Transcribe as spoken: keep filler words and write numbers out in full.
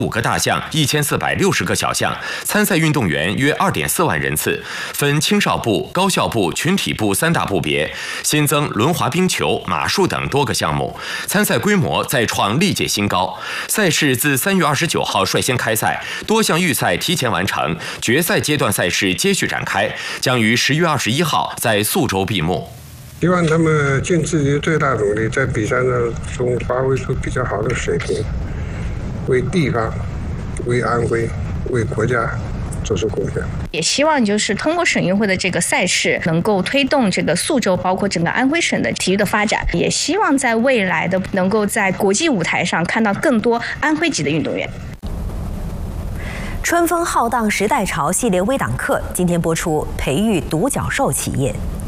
五个大项，一千四百六十个小项，参赛运动员约二点四万人次，分青少部、高校部、群体部三大部别，新增轮滑、冰球、马术等多个项目，参赛规模再创历届新高。赛事自三月二十九号率先开赛，多项预赛提前完成，决赛阶段赛事接续展开，将于十月二十一号在宿州闭幕。 希望他们尽自己最大努力，在比赛中发挥出比较好的水平。为地方、为安徽、为国家做出贡献。 也希望就是通过省运会的这个赛事，能够推动这个宿州，包括整个安徽省的体育的发展。也希望在未来的能够在国际舞台上看到更多安徽籍的运动员。 春风浩荡时代潮系列微档课今天播出，培育独角兽企业。